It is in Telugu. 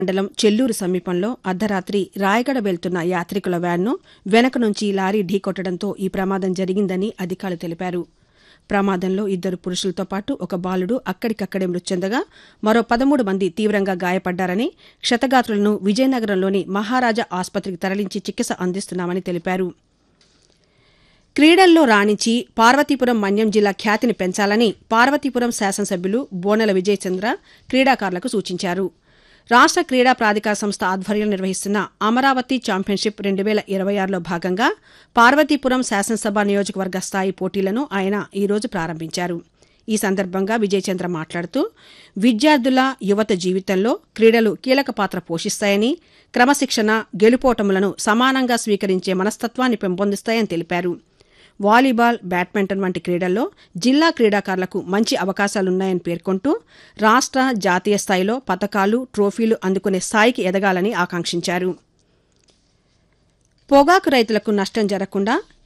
మండలం చెల్లూరు సమీపంలో అర్ధరాత్రి రాయగడ వెళ్తున్న యాత్రికుల వ్యాన్ను వెనక నుంచి లారీ ఢీకొట్టడంతో ఈ ప్రమాదం జరిగిందని అధికారులు తెలిపారు. ప్రమాదంలో 2 పురుషులతో పాటు ఒక బాలుడు అక్కడికక్కడే మృతి చెందగా మరో 13 మంది తీవ్రంగా గాయపడ్డారని, క్షతగాత్రులను విజయనగరంలోని మహారాజా ఆసుపత్రికి తరలించి చికిత్స అందిస్తున్నామని తెలిపారు. క్రీడల్లో రాణించి పార్వతీపురం మన్యం జిల్లా ఖ్యాతిని పెంచాలని పార్వతీపురం శాసనసభ్యులు బోనెల విజయచంద్ర క్రీడాకారులకు సూచించారు. రాష్ట క్రీడా ప్రాధికార సంస్థ ఆధ్వర్యంలో నిర్వహిస్తున్న అమరావతి ఛాంపియన్షిప్ 2026లో భాగంగా పార్వతీపురం శాసనసభ నియోజకవర్గ స్థాయి పోటీలను ఆయన ఈరోజు ప్రారంభించారు. ఈ సందర్భంగా విజయచంద్ర మాట్లాడుతూ విద్యార్థుల, యువత జీవితంలో క్రీడలు కీలక పాత్ర పోషిస్తాయని, క్రమశిక్షణ, గెలుపోటములను సమానంగా స్వీకరించే మనస్తత్వాన్ని పెంపొందిస్తాయని తెలిపారు. వాలీబాల్, బ్యాడ్మింటన్ వంటి క్రీడల్లో జిల్లా క్రీడాకారులకు మంచి అవకాశాలున్నాయని పేర్కొంటూ రాష్ట్ర, జాతీయ స్థాయిలో పతకాలు, ట్రోఫీలు అందుకునే స్థాయికి ఎదగాలని ఆకాంక్షించారు. పొగాకు రైతులకు నష్టం జరగకుండా